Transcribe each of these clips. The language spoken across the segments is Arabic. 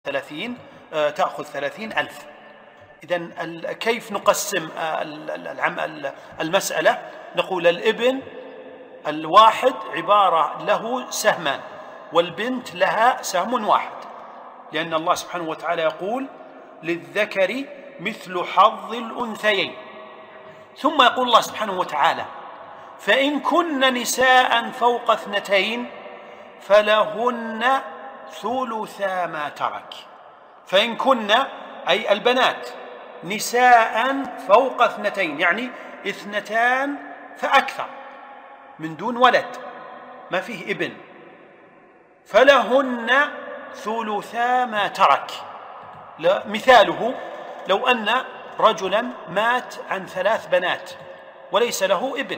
تأخذ 30,000. إذن كيف نقسم المسألة؟ نقول الابن الواحد عبارة له سهمان، والبنت لها سهم واحد، لأن الله سبحانه وتعالى يقول للذكر مثل حظ الأنثيين. ثم يقول الله سبحانه وتعالى فإن كن نساء فوق 2 فلهن ثلثا ما ترك. فإن كن أي البنات نساء فوق 2، يعني 2 فأكثر من دون ولد ما فيه ابن، فلهن ثلثا ما ترك. مثاله لو أن رجلا مات عن 3 بنات وليس له ابن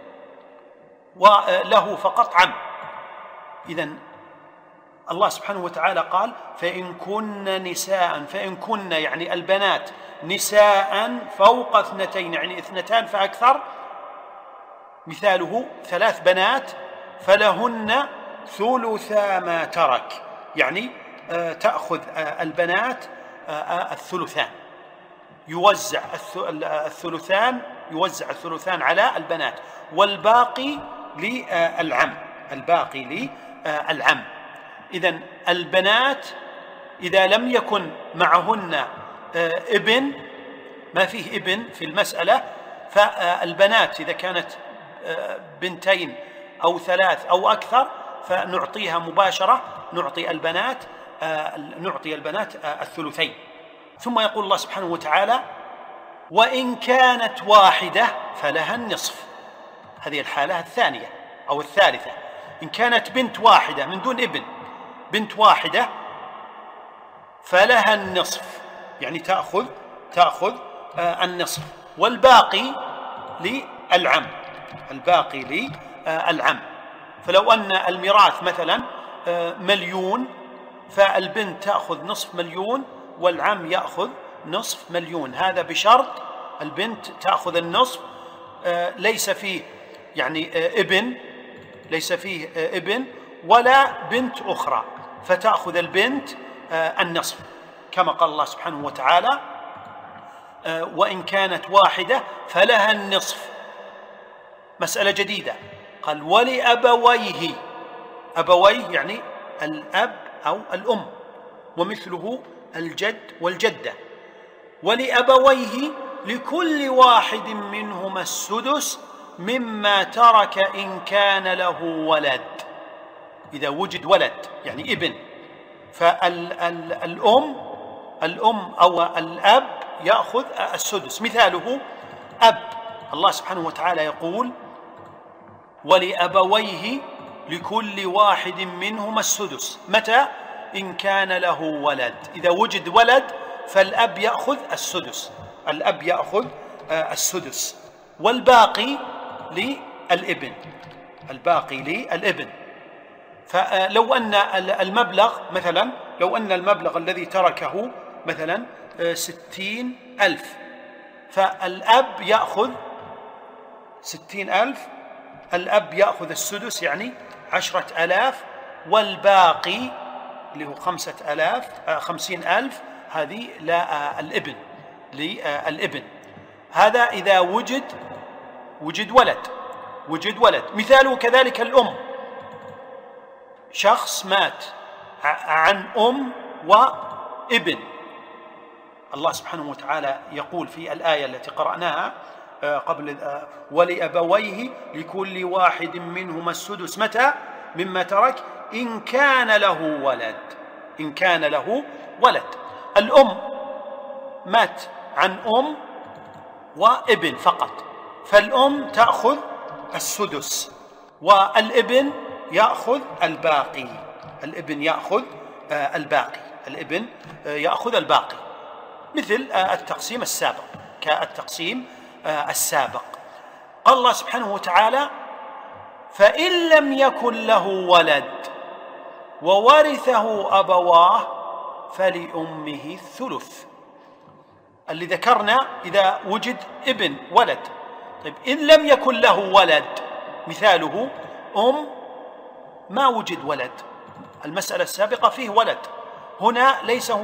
وله فقط عم، إذن الله سبحانه وتعالى قال فإن كن نساء، فإن كن يعني البنات نساء فوق 2، يعني 2 فأكثر، مثاله 3 بنات، فلهن ثلثا ما ترك، يعني تأخذ البنات الثلثان، يوزع الثلثان على البنات، والباقي للعم، إذن البنات إذا لم يكن معهن ابن، ما فيه ابن في المسألة، فالبنات إذا كانت 2 أو 3 أو أكثر فنعطيها مباشرة، نعطي البنات الثلثين. ثم يقول الله سبحانه وتعالى وإن كانت واحدة فلها النصف. هذه الحالة الثانية أو الثالثة. إن كانت بنت واحدة من دون ابن، بنت واحدة، فلها النصف، يعني تأخذ النصف، والباقي للعم، فلو أن الميراث مثلا 1,000,000، فالبنت تأخذ نصف 1,000,000 والعم يأخذ نصف 1,000,000. هذا بشرط البنت تأخذ النصف، ليس فيه ابن ولا بنت أخرى، فتأخذ البنت النصف، كما قال الله سبحانه وتعالى وإن كانت واحدة فلها النصف. مسألة جديدة، قال ولأبويه، أبويه يعني الأب أو الأم، ومثله الجد والجدة، ولأبويه لكل واحد منهما السدس مما ترك إن كان له ولد. إذا وجد ولد يعني ابن، فالأم أو الأب يأخذ السدس. مثاله أب، الله سبحانه وتعالى يقول ولأبويه لكل واحد منهما السدس. متى؟ إن كان له ولد. إذا وجد ولد فالأب يأخذ السدس، والباقي للابن. فلو أن المبلغ مثلا، لو أن المبلغ الذي تركه مثلا 60,000، فالأب يأخذ 60,000، الأب يأخذ السدس يعني 10,000، والباقي اللي هو 50,000 هذه للابن. هذا إذا وجد ولد. مثاله كذلك الأم، شخص مات عن أم وابن، الله سبحانه وتعالى يقول في الآية التي قرأناها قبل ولأبويه لكل واحد منهما السدس متى؟ مما ترك إن كان له ولد. الأم مات عن أم وابن فقط، فالأم تأخذ السدس، والابن يأخذ الباقي. مثل التقسيم السابق. قال الله سبحانه وتعالى فإن لم يكن له ولد وورثه أبواه فلأمه الثلث. اللي ذكرنا إذا وجد ولد. طيب إن لم يكن له ولد، مثاله ما وجد ولد، المسألة السابقة فيه ولد، هنا ليس